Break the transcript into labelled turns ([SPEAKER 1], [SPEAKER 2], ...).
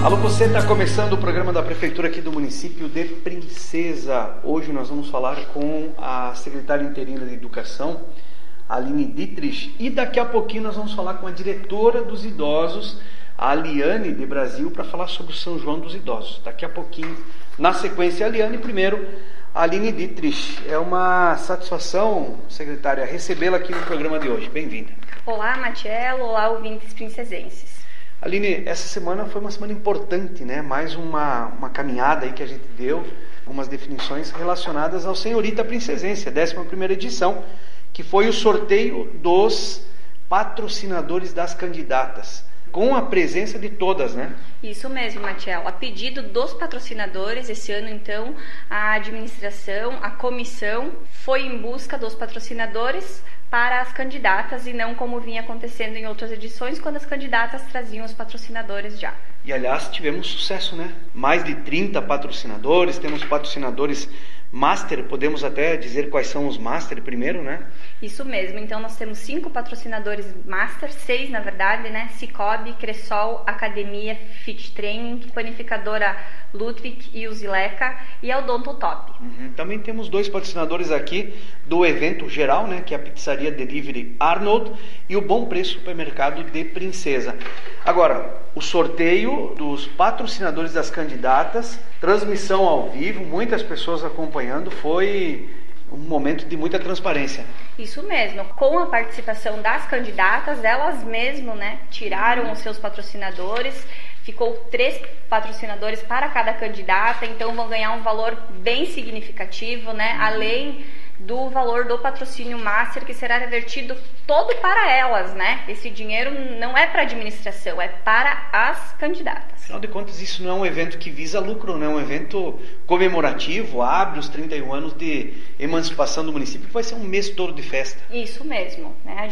[SPEAKER 1] Alô, você está começando o programa da Prefeitura aqui do município de Princesa. Hoje nós vamos falar com a secretária interina de Educação, Aline Dietrich, e daqui a pouquinho nós vamos falar com a diretora dos idosos, a Liane de Brasil, para falar sobre o São João dos Idosos. Daqui a pouquinho, na sequência, a Liane, primeiro, a Aline Dietrich. É uma satisfação, secretária, recebê-la aqui no programa de hoje. Bem-vinda.
[SPEAKER 2] Olá, Matiello. Olá, ouvintes princesenses.
[SPEAKER 1] Aline, essa semana foi uma semana importante, né? Mais uma caminhada aí que a gente deu, algumas definições relacionadas ao Senhorita Princesense, a 11ª edição, que foi o sorteio dos patrocinadores das candidatas, com a presença de todas, né?
[SPEAKER 2] Isso mesmo, Matiello. A pedido dos patrocinadores, esse ano, então, a administração, a comissão, foi em busca dos patrocinadores para as candidatas e não como vinha acontecendo em outras edições, quando as candidatas traziam os patrocinadores já.
[SPEAKER 1] E, aliás, tivemos sucesso, né? Mais de 30 patrocinadores, temos patrocinadores Master, podemos até dizer quais são os Master primeiro, né?
[SPEAKER 2] Isso mesmo, então nós temos 5 patrocinadores Master, 6 na verdade, né? Cicobi, Cressol, Academia, Fit Training, Panificadora Ludwig e Uzileca e a Odontotop.
[SPEAKER 1] Também temos 2 patrocinadores aqui do evento geral, né? Que é a Pizzaria Delivery Arnold e o Bom Preço Supermercado de Princesa. Agora, o sorteio dos patrocinadores das candidatas, transmissão ao vivo, muitas pessoas acompanhando, foi um momento de muita transparência.
[SPEAKER 2] Isso mesmo, com a participação das candidatas, elas mesmo, né, tiraram os seus patrocinadores, ficou 3 patrocinadores para cada candidata, então vão ganhar um valor bem significativo, né, além do valor do patrocínio Master, que será revertido todo para elas, né? Esse dinheiro não é para a administração, é para as candidatas.
[SPEAKER 1] Afinal de contas, isso não é um evento que visa lucro, não é um evento comemorativo, abre os 31 anos de emancipação do município, que vai ser um mês todo de festa.
[SPEAKER 2] Isso mesmo, né?